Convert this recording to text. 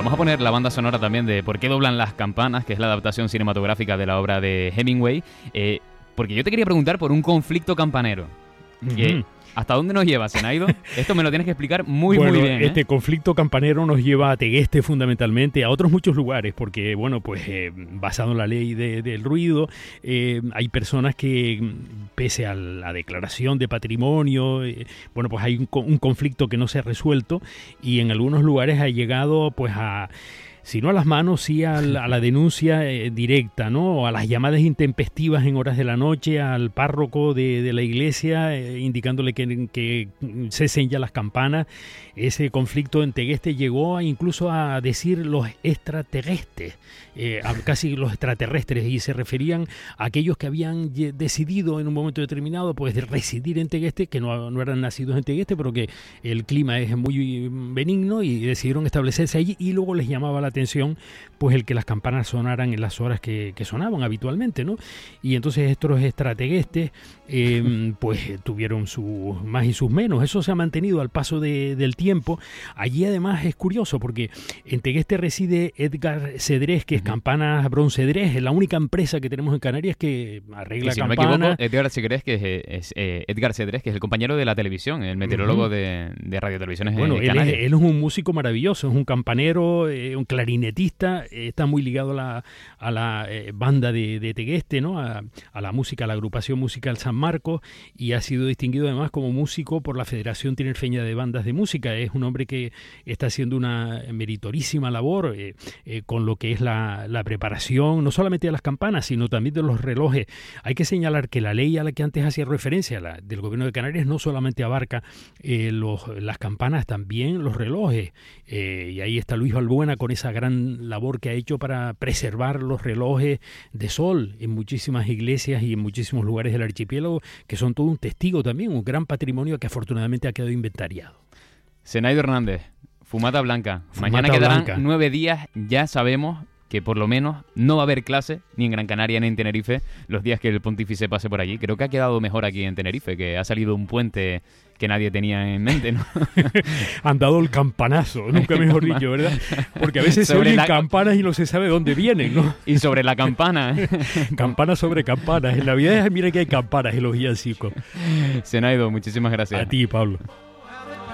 vamos a poner la banda sonora también de ¿Por qué doblan las campanas?, que es la adaptación cinematográfica de la obra de Hemingway, porque yo te quería preguntar por un conflicto campanero. ¿Hasta dónde nos lleva, Zenaido? Esto me lo tienes que explicar muy bien. Este conflicto campanero nos lleva a Tegueste fundamentalmente, a otros muchos lugares, porque, bueno, pues basado en la ley del ruido, hay personas que, pese a la declaración de patrimonio, bueno, pues hay un conflicto que no se ha resuelto y en algunos lugares ha llegado, pues, si no a las manos, sí a la denuncia directa, ¿no? O a las llamadas intempestivas en horas de la noche al párroco de la iglesia, indicándole que cesen ya las campanas. Ese conflicto en Tegueste llegó incluso a decir los extraterrestres, casi los extraterrestres, y se referían a aquellos que habían decidido en un momento determinado pues de residir en Tegueste, que no eran nacidos en Tegueste, pero que el clima es muy benigno y decidieron establecerse allí, y luego les llamaba la atención pues el que las campanas sonaran en las horas que sonaban habitualmente, ¿no? Y entonces estos extrateguestes pues tuvieron sus más y sus menos. Eso se ha mantenido al paso del tiempo. Allí además es curioso porque en Tegueste reside Edgar Cedrés, que es Campanas Broncedrés, es la única empresa que tenemos en Canarias que arregla si campanas. No me equivoco, Edgar Cedrés, que es Edgar Cedrés, que es el compañero de la televisión, el meteorólogo de radiotelevisiones en Canarias. Él es un músico maravilloso, es un campanero, un clarinetista, está muy ligado a la banda de Tegueste, ¿no? A la música, a la agrupación musical San Marcos, y ha sido distinguido además como músico por la Federación Tinerfeña de Bandas de Música. Es un hombre que está haciendo una meritorísima labor con lo que es la preparación, no solamente de las campanas, sino también de los relojes. Hay que señalar que la ley a la que antes hacía referencia, la del Gobierno de Canarias, no solamente abarca las campanas, también los relojes. Y ahí está Luis Balbuena con esa gran labor que ha hecho para preservar los relojes de sol en muchísimas iglesias y en muchísimos lugares del archipiélago, que son todo un testigo también, un gran patrimonio que afortunadamente ha quedado inventariado. Zenaido Hernández, Fumata Blanca. Mañana quedarán 9 días, ya sabemos que por lo menos no va a haber clase ni en Gran Canaria ni en Tenerife los días que el pontífice pase por allí. Creo que ha quedado mejor aquí en Tenerife, que ha salido un puente que nadie tenía en mente, ¿no? Han dado el campanazo, nunca mejor dicho, ¿verdad? Porque a veces se oyen campanas y no se sabe dónde vienen, ¿no? Y sobre la campana. Campanas sobre campanas. En Navidad mira que hay campanas en los villancicos. Zenaido, muchísimas gracias. A ti, Pablo.